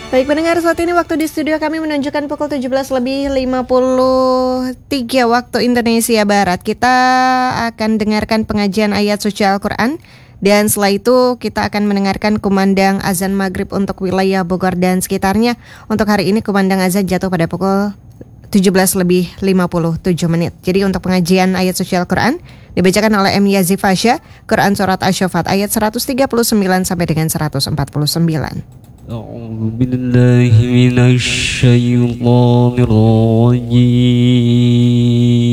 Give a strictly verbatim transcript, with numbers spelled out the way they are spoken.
Baik pendengar, saat ini waktu di studio kami menunjukkan pukul tujuh belas lebih lima puluh tiga waktu Indonesia Barat. Kita akan dengarkan pengajian ayat suci Al-Quran. Dan setelah itu kita akan mendengarkan kumandang azan maghrib untuk wilayah Bogor dan sekitarnya. Untuk hari ini kumandang azan jatuh pada pukul tujuh belas lebih lima puluh tujuh menit. Jadi untuk pengajian ayat suci Al-Quran dibacakan oleh M. Yazif Fasya, Quran Surat Asy-Syu'ara ayat seratus tiga puluh sembilan sampai dengan seratus empat puluh sembilan. أعوذ بالله من الشيطان الرجيم. بسم الله الرحمن الرحيم. الحمد لله رب العالمين. الرحمن الرحيم مالك يوم الدين. إياك نعبد وإياك نستعين. اهدنا الصراط المستقيم. صراط الذين أنعمت عليهم غير المغضوب عليهم ولا الضالين. آمين.